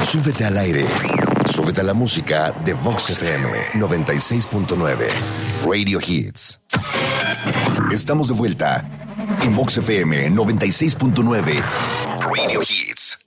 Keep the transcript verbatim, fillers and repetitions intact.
Súbete al aire. Súbete a la música de Vox F M noventa y seis punto nueve. Radio Hits. Estamos de vuelta en Vox F M noventa y seis punto nueve. Radio Hits.